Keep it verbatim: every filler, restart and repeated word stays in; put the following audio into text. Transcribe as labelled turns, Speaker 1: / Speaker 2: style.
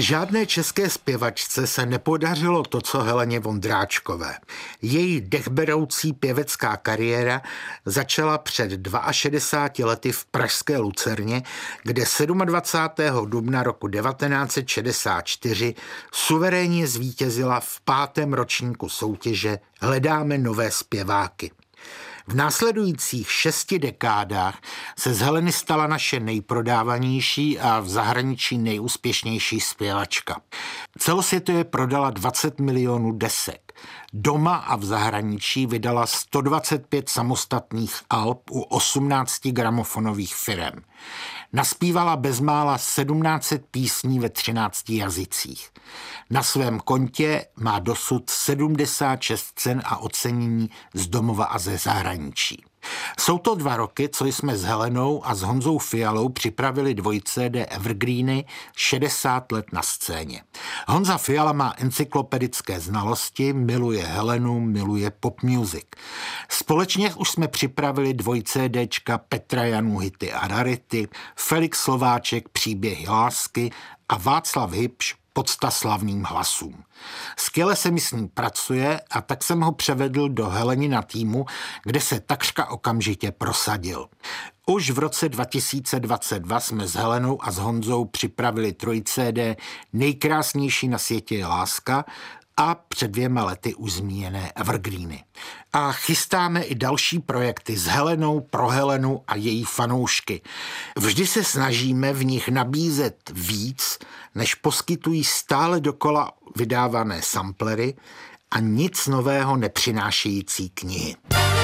Speaker 1: Žádné české zpěvačce se nepodařilo to, co Heleně Vondráčkové. Její dechberoucí pěvecká kariéra začala před šedesáti dvěma lety v pražské Lucerně, kde dvacátého sedmého dubna roku devatenáct set šedesát čtyři suverénně zvítězila v pátém ročníku soutěže Hledáme nové zpěváky. V následujících šesti dekádách se z Heleny stala naše nejprodávanější a v zahraničí nejúspěšnější zpěvačka. Celosvětově prodala dvacet milionů desek. Doma a v zahraničí vydala sto dvacet pět samostatných alb u osmnácti gramofonových firem. Naspívala bezmála sedmnáct set písní ve třinácti jazycích. Na svém kontě má dosud sedmdesát šest cen a ocenění z domova a ze zahraničí. Jsou to dva roky, co jsme s Helenou a s Honzou Fialou připravili dvojcé dé Evergreeny šedesát let na scéně. Honza Fiala má encyklopedické znalosti, miluje Helenu, miluje pop music. Společně už jsme připravili dvojcé déčka Petra Janů Hity a rarity, Felix Slováček Příběhy lásky a Václav Hybš Podsta slavným hlasům. Skvěle se mi s ním pracuje a tak jsem ho převedl do Helenina týmu, kde se takřka okamžitě prosadil. Už v roce dva tisíce dvacet dva jsme s Helenou a s Honzou připravili trojcé dé Nejkrásnější na světě je láska a před dvěma lety už zmíněné Evergreeny. A chystáme i další projekty s Helenou, pro Helenu a její fanoušky. Vždy se snažíme v nich nabízet víc, než poskytují stále dokola vydávané samplery a nic nového nepřinášející knihy.